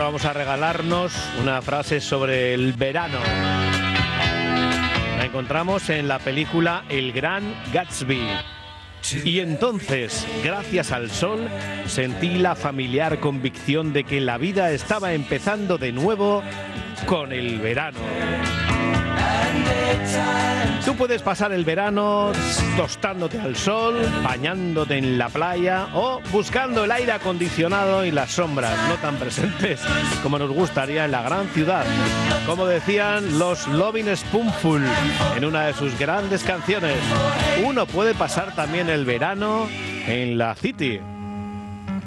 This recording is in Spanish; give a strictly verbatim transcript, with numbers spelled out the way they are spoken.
vamos a regalarnos una frase sobre el verano. La encontramos en la película El Gran Gatsby. Y entonces, gracias al sol, sentí la familiar convicción de que la vida estaba empezando de nuevo con el verano. Tú puedes pasar el verano tostándote al sol, bañándote en la playa o buscando el aire acondicionado y las sombras no tan presentes como nos gustaría en la gran ciudad. Como decían los Lovin' Spoonful en una de sus grandes canciones, uno puede pasar también el verano en la City.